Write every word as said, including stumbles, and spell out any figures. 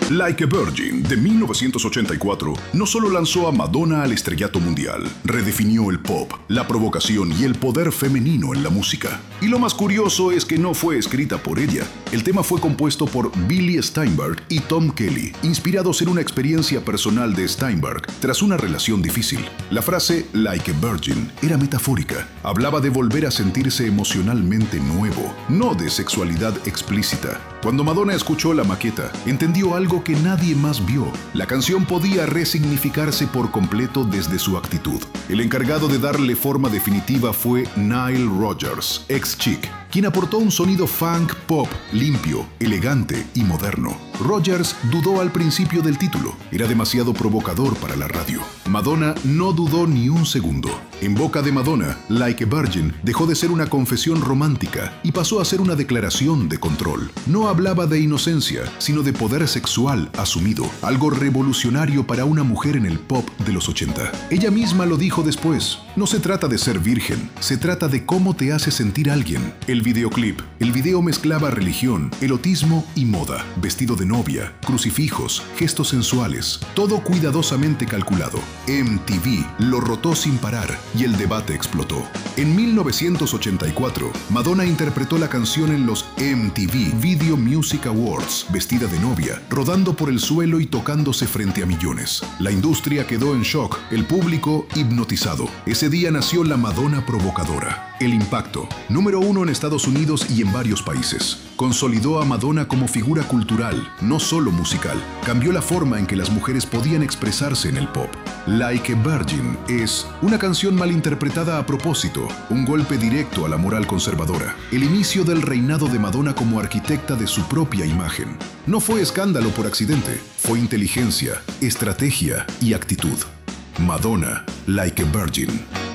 Like a Virgin, de mil novecientos ochenta y cuatro, no solo lanzó a Madonna al estrellato mundial, redefinió el pop, la provocación y el poder femenino en la música. Y lo más curioso es que no fue escrita por ella. El tema fue compuesto por Billy Steinberg y Tom Kelly, inspirados en una experiencia personal de Steinberg tras una relación difícil. La frase Like a Virgin era metafórica. Hablaba de volver a sentirse emocionalmente nuevo, no de sexualidad explícita. Cuando Madonna escuchó la maqueta, entendió algo que nadie más vio. La canción podía resignificarse por completo desde su actitud. El encargado de darle forma definitiva fue Nile Rodgers, ex Chic, quien aportó un sonido funk pop limpio, elegante y moderno. Rodgers dudó al principio del título. Era demasiado provocador para la radio. Madonna no dudó ni un segundo. En boca de Madonna, Like a Virgin dejó de ser una confesión romántica y pasó a ser una declaración de control. No hablaba de inocencia, sino de poder sexual asumido, algo revolucionario para una mujer en el pop de los ochenta. Ella misma lo dijo después: no se trata de ser virgen, se trata de cómo te hace sentir alguien. El videoclip. El video mezclaba religión, erotismo y moda, vestido de novia, crucifijos, gestos sensuales, todo cuidadosamente calculado. M T V lo rotó sin parar y el debate explotó. En mil novecientos ochenta y cuatro, Madonna interpretó la canción en los M T V Video Music Awards, vestida de novia, rodando por el suelo y tocándose frente a millones. La industria quedó en shock, el público hipnotizado. Ese día nació la Madonna provocadora. El impacto, número uno en Estados Unidos y en varios países. Consolidó a Madonna como figura cultural, no solo musical. Cambió la forma en que las mujeres podían expresarse en el pop. Like a Virgin es una canción malinterpretada a propósito, un golpe directo a la moral conservadora, el inicio del reinado de Madonna como arquitecta de su propia imagen. No fue escándalo por accidente, fue inteligencia, estrategia y actitud. Madonna, Like a Virgin.